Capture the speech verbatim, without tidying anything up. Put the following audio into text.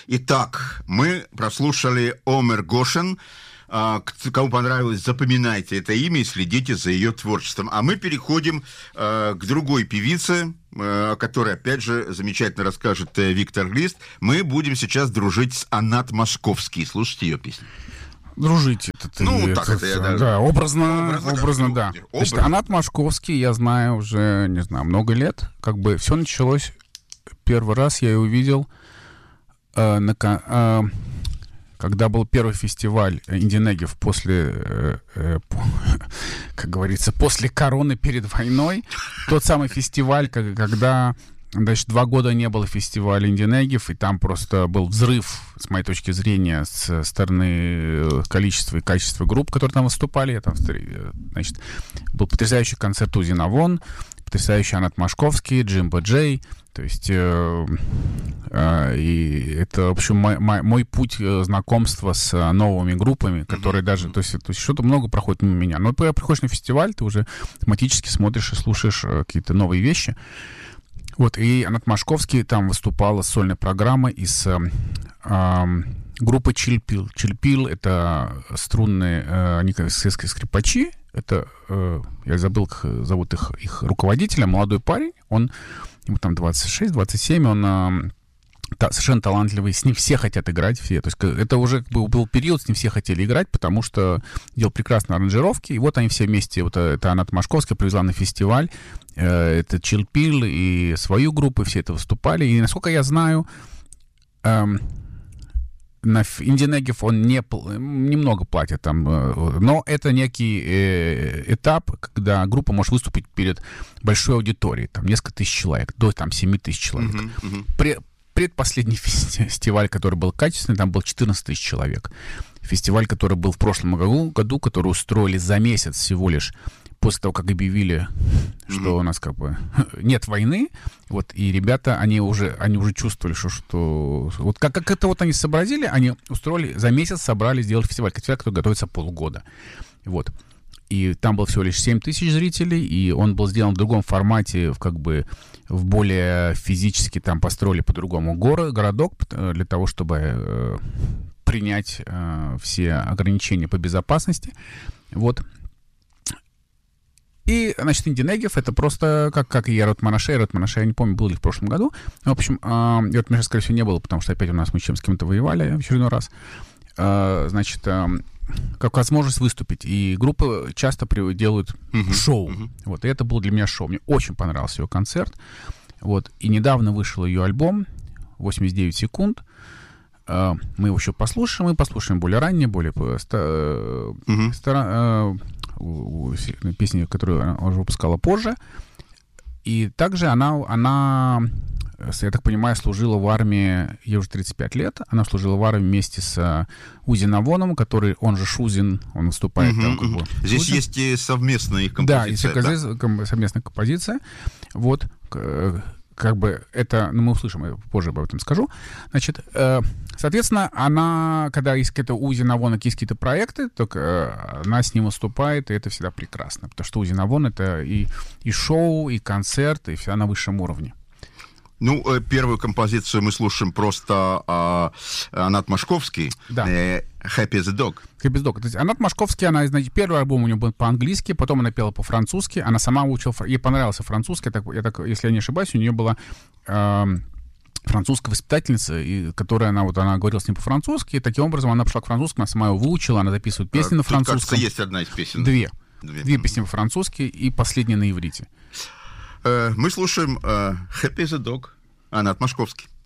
Итак, мы прослушали Омер Гошен. Кому понравилось, запоминайте это имя и следите за ее творчеством. А мы переходим к другой певице, о которой, опять же, замечательно расскажет Виктор Глист. Мы будем сейчас дружить с Анат Машковский. Слушайте ее песню. Дружить. Это, ну, это, так это я даже... Да, образно, образно, образно да. Образ. Значит, Анат Машковский я знаю уже, не знаю, много лет. Как бы все началось, первый раз я ее увидел, э, на, э, когда был первый фестиваль Индинегев после, э, э, по, как говорится, после короны перед войной. Тот самый фестиваль, когда... Значит, два года не было фестиваля Индинегев, и там просто был взрыв, с моей точки зрения, с стороны количества и качества групп, которые там выступали. Я там, значит, был потрясающий концерт Узи Навон, потрясающий Анат Машковский, Джимбо Джей. То есть, э, э, и это, в общем, мой, мой, мой путь знакомства с новыми группами, которые mm-hmm. даже, то есть, то есть что-то много проходит мимо меня. Но когда приходишь на фестиваль, ты уже автоматически смотришь и слушаешь какие-то новые вещи. Вот, и Анат Машковский там выступала с сольной программой из э, э, группы Чильпил. Чильпил — это струнные, э, они советские скрипачи. Это, э, я забыл, как зовут их, их руководителя, молодой парень. Он, ему там двадцать шесть двадцать семь, он э, та, совершенно талантливый. С ним все хотят играть, все. То есть это уже был, был период, с ним все хотели играть, потому что делал прекрасные аранжировки. И вот они все вместе, вот это Анат Машковский привезла на фестиваль. Это Чильпил и свою группу, все это выступали. И, насколько я знаю, эм, на Индинегев он не, немного платит там, э, но это некий э, этап, когда группа может выступить перед большой аудиторией, там несколько тысяч человек, до там семь тысяч человек. Uh-huh, uh-huh. При, предпоследний фестиваль, который был качественный, там был четырнадцать тысяч человек. Фестиваль, который был в прошлом году, году, который устроили за месяц всего лишь, после того, как объявили, что mm-hmm. у нас как бы нет войны, вот, и ребята, они уже, они уже чувствовали, что, что вот как, как это вот они сообразили, они устроили, за месяц собрали, сделали фестиваль, фестиваль, который готовится полгода, вот. И там было всего лишь семь тысяч зрителей, и он был сделан в другом формате, в, как бы в более физически там построили по-другому город, городок для того, чтобы э, принять э, все ограничения по безопасности, вот. И, значит, Индинегев — это просто как, как и Ярод Манаше. Ярод Манаше, я не помню, был ли в прошлом году. В общем, э, Ярод Манаше, скорее всего, не было, потому что опять у нас мы чем с кем-то воевали в очередной раз. Э, значит, э, как возможность выступить. И группы часто делают uh-huh. шоу. Uh-huh. Вот, и это было для меня шоу. Мне очень понравился ее концерт. Вот, и недавно вышел ее альбом восемьдесят девять секунд. Э, мы его еще послушаем. Мы послушаем более раннее, более... Э, uh-huh. стара, э, песни, которую она уже выпускала позже. И также она, она, я так понимаю, служила в армии, ей уже тридцать пять лет, она служила в армии вместе с Узи Навоном, который, он же Шузин, он выступает uh-huh, там как uh-huh. бы... Здесь Шузин. Есть и совместная их композиция. Да, есть да? совместная композиция. Вот, как бы это, ну, мы услышим, я позже об этом скажу. Значит, э, соответственно, она, когда есть какие-то Узи Навон, есть какие-то проекты, то э, она с ним выступает, и это всегда прекрасно, потому что Узи Навон — это и, и шоу, и концерт, и все на высшем уровне. Ну, первую композицию мы слушаем просто а, Анат Машковский. Да. Э, Happy as a Dog. Happy as a Dog. То есть Анат Машковский, она, знаете, первый альбом у нее был по-английски, потом она пела по-французски, она сама учила, ей понравился французский, я так, я так, если я не ошибаюсь, у нее была э, французская воспитательница, и, которая, она, вот, она говорила с ним по-французски, и таким образом она пошла к французскому, она сама его выучила, она записывает песни а, на французском. Кажется, есть одна из песен. Две. Две, Две песни по-французски и последняя на иврите. Мы слушаем uh, Happy as a Dog, Анат Машковский.